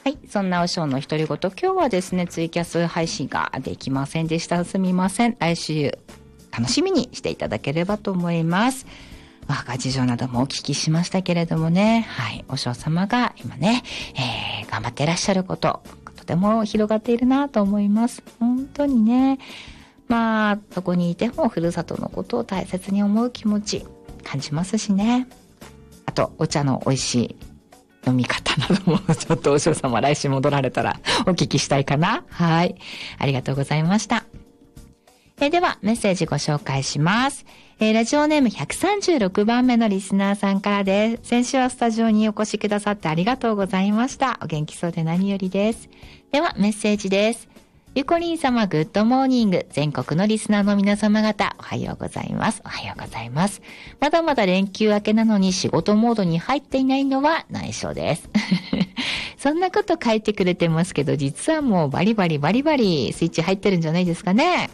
はい。そんなおしょうの独り言。今日はですね、ツイキャス配信ができませんでした。すみません。来週、楽しみにしていただければと思います。若事情などもお聞きしましたけれどもね。はい。おしょう様が今ね、頑張っていらっしゃること、とても広がっているなと思います。本当にね。まあ、どこにいてもふるさとのことを大切に思う気持ち、感じますしね。あと、お茶の美味しい飲み方などもちょっとお嬢様来週戻られたらお聞きしたいかな。はい。ありがとうございました。ではメッセージご紹介します。ラジオネーム136番目のリスナーさんからです。先週はスタジオにお越しくださってありがとうございました。お元気そうで何よりです。ではメッセージです。ゆこりん様グッドモーニング。全国のリスナーの皆様方、おはようございます。おはようございます。まだまだ連休明けなのに仕事モードに入っていないのは内緒です。そんなこと書いてくれてますけど、実はもうバリバリスイッチ入ってるんじゃないですかね。